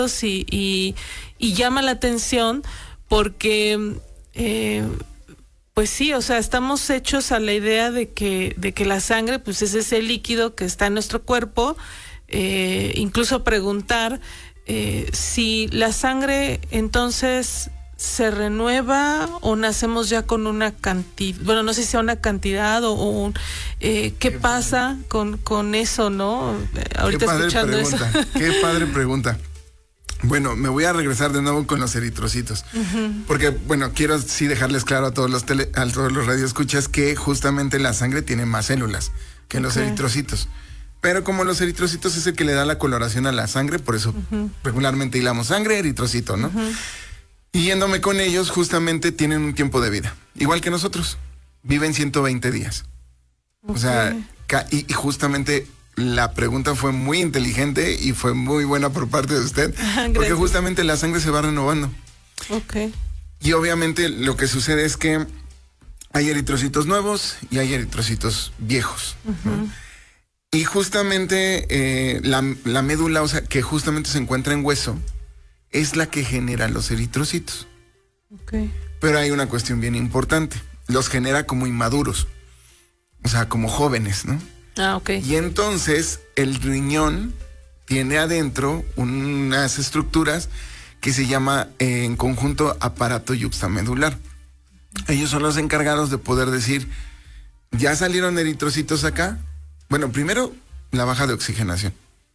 y llama la atención porque pues sí, o sea, estamos hechos a la idea de que la sangre pues es ese líquido que está en nuestro cuerpo. Incluso preguntar si la sangre entonces se renueva o nacemos ya con una cantidad, bueno, no sé si sea una cantidad o qué pasa con eso, ¿no? Ahorita escuchando pregunta, eso. Qué padre pregunta. Bueno, me voy a regresar de nuevo con los eritrocitos, porque, bueno, quiero sí dejarles claro a todos los radioescuchas que justamente la sangre tiene más células que los eritrocitos. Pero como los eritrocitos es el que le da la coloración a la sangre, por eso regularmente hilamos sangre, eritrocito, ¿no? Y yéndome con ellos, justamente tienen un tiempo de vida, igual que nosotros, viven 120 días. O sea, y justamente la pregunta fue muy inteligente y fue muy buena por parte de usted, porque justamente la sangre se va renovando. Y obviamente lo que sucede es que hay eritrocitos nuevos y hay eritrocitos viejos, ¿no? Y justamente la médula, o sea, que justamente se encuentra en hueso, es la que genera los eritrocitos. Pero hay una cuestión bien importante. Los genera como inmaduros, o sea, como jóvenes, ¿no? Y entonces el riñón tiene adentro unas estructuras que se llama en conjunto aparato yuxtamedular. Ellos son los encargados de poder decir, ¿ya salieron eritrocitos acá? Bueno, primero, la baja de oxigenación.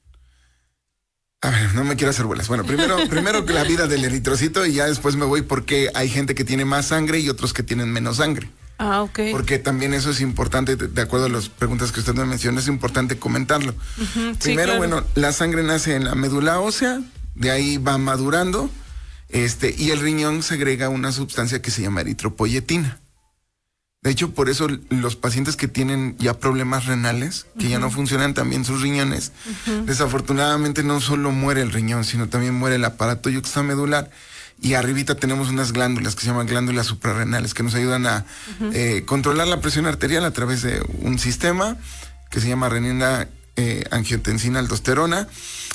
A ver, no me quiero hacer bolas. Bueno, primero la vida del eritrocito y ya después me voy porque hay gente que tiene más sangre y otros que tienen menos sangre. Porque también eso es importante, de acuerdo a las preguntas que usted me mencionó, es importante comentarlo. Primero, sí, bueno, la sangre nace en la médula ósea, de ahí va madurando, y el riñón segrega una sustancia que se llama eritropoyetina. De hecho, por eso los pacientes que tienen ya problemas renales, que ya no funcionan también sus riñones, desafortunadamente no solo muere el riñón, sino también muere el aparato yuxtamedular. Y arribita tenemos unas glándulas que se llaman glándulas suprarrenales que nos ayudan a controlar la presión arterial a través de un sistema que se llama renina, angiotensina, aldosterona,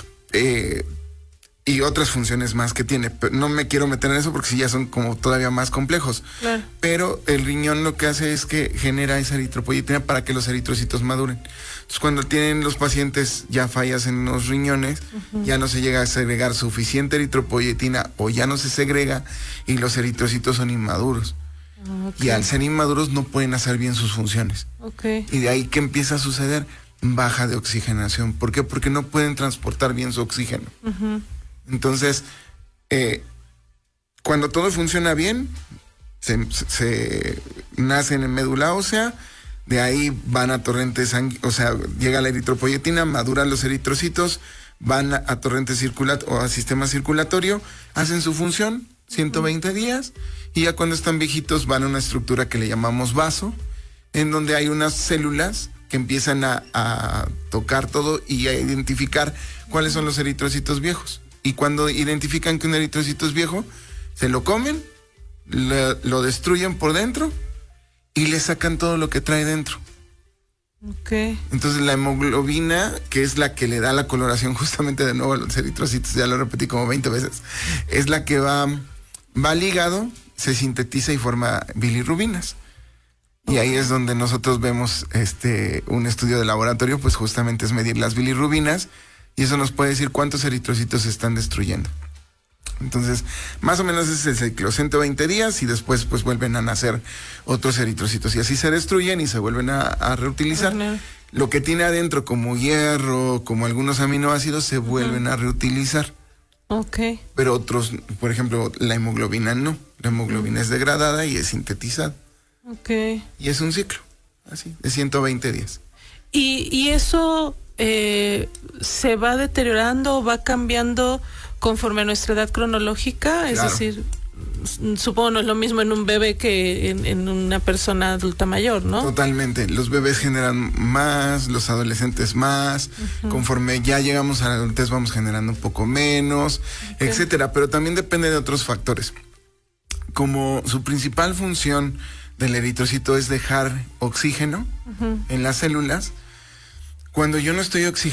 y otras funciones más que tiene. Pero no me quiero meter en eso porque sí ya son como todavía más complejos. Pero el riñón lo que hace es que genera esa eritropoyetina para que los eritrocitos maduren. Entonces, cuando tienen los pacientes ya fallas en los riñones, ya no se llega a segregar suficiente eritropoyetina o ya no se segrega y los eritrocitos son inmaduros. Y al ser inmaduros no pueden hacer bien sus funciones. Y de ahí que empieza a suceder baja de oxigenación. ¿Por qué? Porque no pueden transportar bien su oxígeno. Entonces, cuando todo funciona bien, se nacen en médula ósea, de ahí van a torrentes sanguíneos, o sea, llega la eritropoyetina, maduran los eritrocitos, van a torrente o a sistema circulatorio, hacen su función, 120 días, y ya cuando están viejitos van a una estructura que le llamamos vaso, en donde hay unas células que empiezan a tocar todo y a identificar cuáles son los eritrocitos viejos. Y cuando identifican que un eritrocito es viejo, se lo comen, lo destruyen por dentro y le sacan todo lo que trae dentro. Entonces la hemoglobina, que es la que le da la coloración justamente de nuevo a los eritrocitos, ya lo repetí como 20 veces, es la que va al hígado, se sintetiza y forma bilirrubinas. Y ahí es donde nosotros vemos un estudio de laboratorio, pues justamente es medir las bilirrubinas y eso nos puede decir cuántos eritrocitos se están destruyendo. Entonces, más o menos ese es el ciclo, 120 días y después pues vuelven a nacer otros eritrocitos y así se destruyen y se vuelven a reutilizar. Lo que tiene adentro como hierro, como algunos aminoácidos se vuelven a reutilizar. Pero otros, por ejemplo, la hemoglobina no. La hemoglobina es degradada y es sintetizada. Y es un ciclo, así, de 120 días. ¿Y eso se va deteriorando o va cambiando conforme a nuestra edad cronológica? Es decir, supongo no es lo mismo en un bebé que en una persona adulta mayor, ¿no? Totalmente. Los bebés generan más, los adolescentes más. Conforme ya llegamos a la adultez vamos generando un poco menos, etcétera. Pero también depende de otros factores. Como su principal función del eritrocito es dejar oxígeno en las células, cuando yo no estoy oxigenando